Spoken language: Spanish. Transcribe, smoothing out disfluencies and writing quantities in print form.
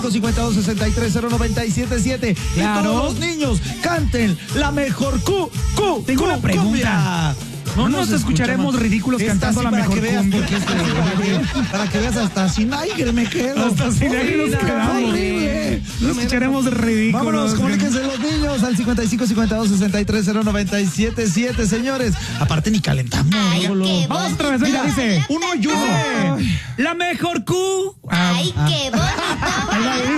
52630977. Claro. Y todos los niños canten la mejor Tengo una pregunta. cumbia. No nos escucharemos ridículos cantando la mejor cumbia. Para que veas, hasta sin aire me quedo. Hasta sin aire nos quedamos. Horrible. Nos escucharemos ridículos. Vámonos, comuníquense los niños al 5552630977, señores. Aparte ni calentamos. Ay, qué Vamos otra vez, venga, dice. Uno y uno. La mejor Ay, qué bonito. Ahí va,